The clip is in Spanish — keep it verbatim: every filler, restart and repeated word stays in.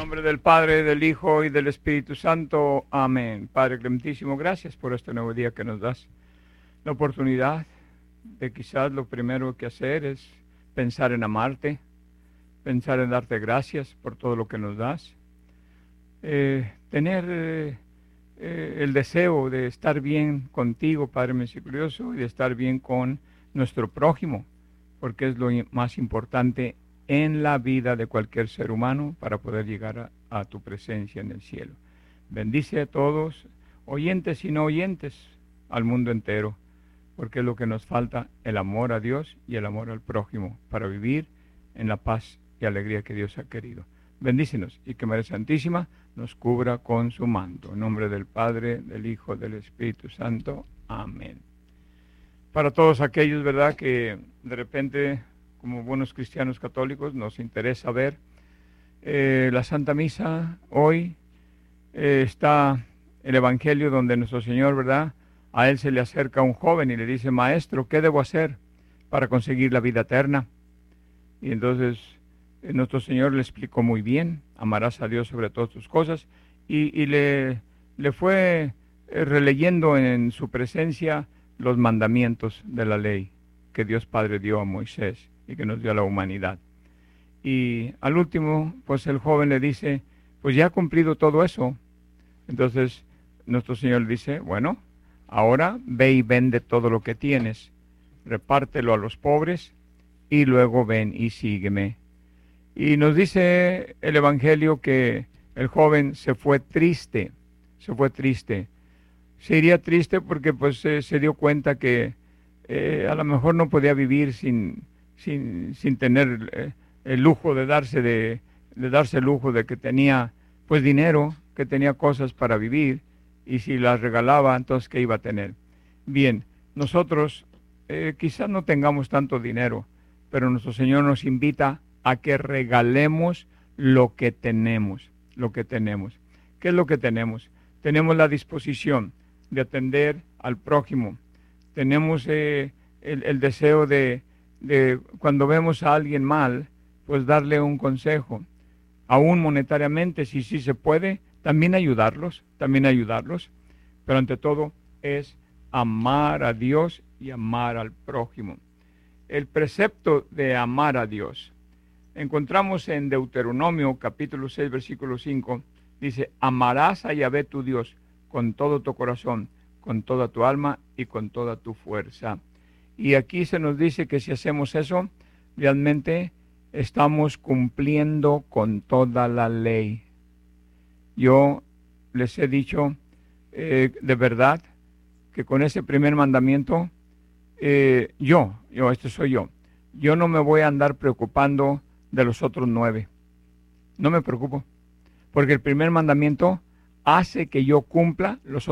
nombre del Padre, del Hijo y del Espíritu Santo. Amén. Padre clementísimo, gracias por este nuevo día que nos das. La oportunidad de quizás lo primero que hacer es pensar en amarte, pensar en darte gracias por todo lo que nos das. Eh, tener eh, eh, el deseo de estar bien contigo, Padre misericordioso, y de estar bien con nuestro prójimo, porque es lo más importante en la vida de cualquier ser humano para poder llegar a, a tu presencia en el cielo. Bendice a todos, oyentes y no oyentes, al mundo entero, porque es lo que nos falta, el amor a Dios y el amor al prójimo, para vivir en la paz y alegría que Dios ha querido. Bendícenos y que María Santísima nos cubra con su manto. En nombre del Padre, del Hijo, del Espíritu Santo. Amén. Para todos aquellos, ¿verdad?, que de repente, como buenos cristianos católicos, nos interesa ver eh, la Santa Misa. Hoy eh, está el Evangelio donde nuestro Señor, ¿verdad?, a él se le acerca un joven y le dice: Maestro, ¿qué debo hacer para conseguir la vida eterna? Y entonces eh, nuestro Señor le explicó muy bien: amarás a Dios sobre todas tus cosas, y, y le, le fue eh, releyendo en su presencia los mandamientos de la ley que Dios Padre dio a Moisés y que nos dio a la humanidad. Y al último, pues el joven le dice: pues ya ha cumplido todo eso. Entonces nuestro Señor dice: bueno, ahora ve y vende todo lo que tienes, repártelo a los pobres y luego ven y sígueme. Y nos dice el Evangelio que el joven se fue triste, se fue triste. Se iría triste porque pues eh, se dio cuenta que eh, a lo mejor no podía vivir sin, sin, sin tener eh, el lujo de darse, de, de darse el lujo de que tenía pues dinero, que tenía cosas para vivir, y si las regalaba, entonces ¿qué iba a tener? Bien, nosotros eh, quizás no tengamos tanto dinero, pero nuestro Señor nos invita a que regalemos lo que tenemos, lo que tenemos. ¿Qué es lo que tenemos? Tenemos la disposición de atender al prójimo. Tenemos eh, el, el deseo de, de, cuando vemos a alguien mal, pues darle un consejo. Aún monetariamente, si sí se puede, también ayudarlos, también ayudarlos. Pero ante todo es amar a Dios y amar al prójimo. El precepto de amar a Dios encontramos en Deuteronomio capítulo seis, versículo cinco. Dice: amarás a Yahvé tu Dios con todo tu corazón, con toda tu alma y con toda tu fuerza. Y aquí se nos dice que si hacemos eso, realmente estamos cumpliendo con toda la ley. Yo les he dicho eh, de verdad que con ese primer mandamiento, eh, yo, yo, este soy yo, yo no me voy a andar preocupando de los otros nueve. No me preocupo, porque el primer mandamiento hace que yo cumpla los otros